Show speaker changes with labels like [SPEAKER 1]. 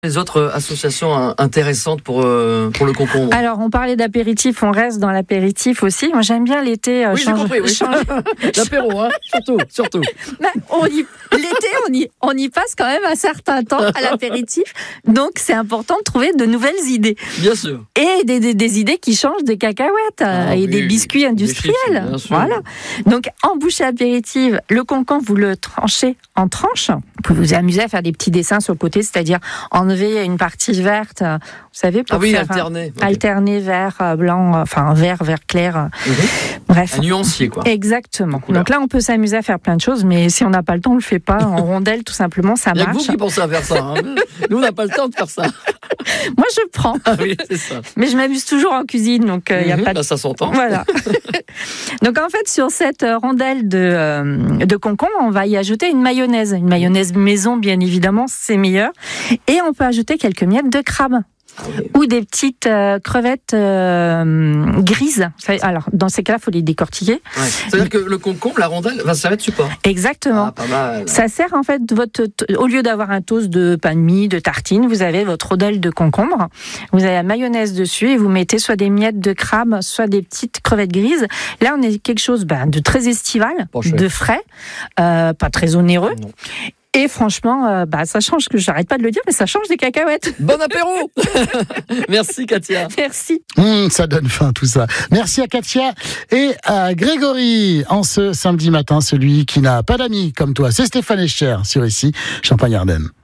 [SPEAKER 1] Les autres associations intéressantes pour le concombre.
[SPEAKER 2] Alors, on parlait d'apéritif, on reste dans l'apéritif aussi. Moi, j'aime bien l'été.
[SPEAKER 1] Oui, j'ai compris. Oui. L'apéro, hein, surtout.
[SPEAKER 2] L'été, on y passe quand même un certain temps à l'apéritif. Donc, c'est important de trouver de nouvelles idées.
[SPEAKER 1] Bien sûr.
[SPEAKER 2] Et des idées qui changent des cacahuètes des biscuits industriels.
[SPEAKER 1] Des chips,
[SPEAKER 2] voilà. Donc, en bouchée apéritive, le concombre, vous le tranchez en tranches. Vous pouvez vous amuser à faire des petits dessins sur le côté, c'est-à-dire enlever une partie verte, vous savez, pour faire alterner vert, blanc, enfin vert clair. Bref.
[SPEAKER 1] Un nuancier, quoi.
[SPEAKER 2] Exactement. Donc là, on peut s'amuser à faire plein de choses, mais si on n'a pas le temps, on le fait pas en rondelle, tout simplement, ça marche.
[SPEAKER 1] Il y a que vous qui pensez à faire ça. Hein. Nous, on n'a pas le temps de faire ça.
[SPEAKER 2] Moi, je prends.
[SPEAKER 1] Ah oui, c'est ça.
[SPEAKER 2] Mais je m'amuse toujours en cuisine, donc il y a pas de...
[SPEAKER 1] ça s'entend.
[SPEAKER 2] Voilà. Donc en fait, sur cette rondelle de concombre, on va y ajouter une mayonnaise maison, bien évidemment, c'est meilleur. Et on peut ajouter quelques miettes de crabe. Ou des petites crevettes grises. Alors, dans ces cas-là, il faut les décortiquer.
[SPEAKER 1] Ouais. C'est-à-dire que le concombre, la rondelle, va servir de support.
[SPEAKER 2] Exactement.
[SPEAKER 1] Ah, pas mal.
[SPEAKER 2] Ça sert en fait, au lieu d'avoir un toast de pain de mie, de tartine, vous avez votre rondelle de concombre. Vous avez la mayonnaise dessus et vous mettez soit des miettes de crabe, soit des petites crevettes grises. Là, on est quelque chose de très estival, de frais, pas très onéreux. Non. Et franchement, ça change, que j'arrête pas de le dire, mais ça change des cacahuètes.
[SPEAKER 1] Bon apéro. Merci Katia.
[SPEAKER 2] Merci.
[SPEAKER 3] Ça donne faim tout ça. Merci à Katia et à Grégory. En ce samedi matin, celui qui n'a pas d'amis comme toi, c'est Stéphane Escher sur ici, Champagne-Ardenne.